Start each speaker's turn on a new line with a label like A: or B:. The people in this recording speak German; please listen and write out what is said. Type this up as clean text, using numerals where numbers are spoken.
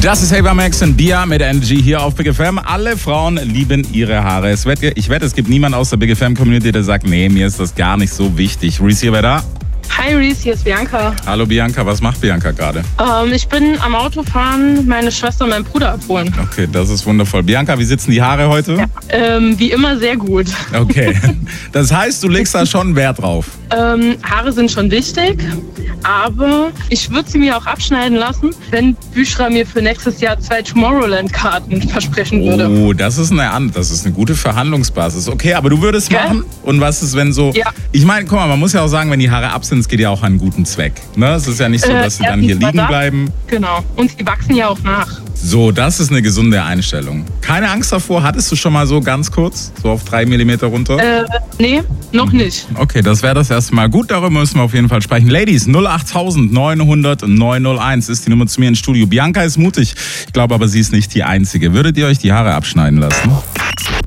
A: Das ist Ava Max und Bia mit Energy hier auf Big FM. Alle Frauen lieben ihre Haare. Ich wette, es gibt niemanden aus der Big FM Community, der sagt, nee, mir ist das gar nicht so wichtig. Reese, hier, wer da?
B: Hi Reese, hier ist Bianca.
A: Hallo Bianca, was macht Bianca gerade?
B: Ich bin am Autofahren, meine Schwester und meinen Bruder abholen.
A: Okay, das ist wundervoll. Bianca, wie sitzen die Haare heute?
B: Ja, wie immer sehr gut.
A: Okay, das heißt, du legst da schon Wert drauf?
B: Haare sind schon wichtig, aber ich würde sie mir auch abschneiden lassen, wenn Büschra mir für nächstes Jahr 2 Tomorrowland-Karten versprechen würde.
A: Oh, das ist eine gute Verhandlungsbasis. Okay, aber du würdest machen? Und was ist, wenn so... Ja. Ich meine, guck mal, man muss ja auch sagen, wenn die Haare ab sind, es geht ja auch an einen guten Zweck. Ne? Es ist ja nicht so, dass sie dann hier liegen bleiben.
B: Genau, und sie wachsen ja auch nach.
A: So, das ist eine gesunde Einstellung. Keine Angst davor, hattest du schon mal so ganz kurz, so auf 3 mm runter?
B: Nee, noch nicht.
A: Okay, das wäre das erste Mal. Gut, darüber müssen wir auf jeden Fall sprechen. Ladies, 08000 900 901 ist die Nummer zu mir ins Studio. Bianca ist mutig, ich glaube aber, sie ist nicht die Einzige. Würdet ihr euch die Haare abschneiden lassen?